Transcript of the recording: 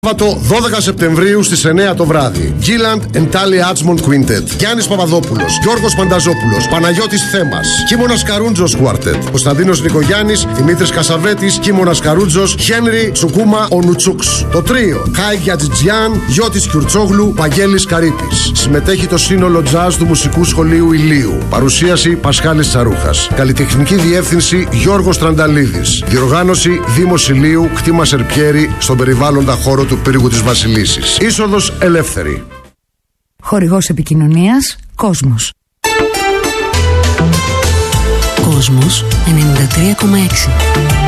Σάββατο 12 Σεπτεμβρίου στις 9 το βράδυ. Γκίλαντ and Tally Atsmond Quintet. Γιάννης Παπαδόπουλος, Γιώργος Πανταζόπουλος, Παναγιώτης Θέμας, Κίμωνας Καρούντζος Quartet, Κωνσταντίνος Νικογιάννης, Δημήτρης Κασαβέτης, Κίμωνας Καρούντζος, Χένρι Τσουκούμα Ονουτσούξ. Το τρίο Χάι Γιατζιτζιάν, Γιώτης Κιουρτσόγλου, Παγγέλης Καρύπης. Συμμετέχει το σύνολο τζαζ του Μουσικού Σχολείου Ηλίου. Παρουσίαση Πασχάλης Τσαρούχας. Καλλιτεχνική διεύθυνση Γιώργος Τρανταλίδης. Διοργάνωση Δήμος Ηλίου, κτήμα Σερπιέρη, στον περιβάλλοντα χώρο του πύργου της Βασιλίσσης. Είσοδος ελεύθερη. Χορηγός επικοινωνίας Κόσμος. Κόσμος 93,6.